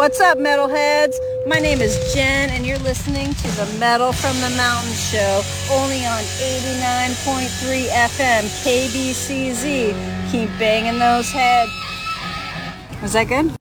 What's up, metalheads? My name is Jen, and you're listening to the Metal from the Mountain Show, only on 89.3 FM KBCZ. Keep banging those heads. Was that good?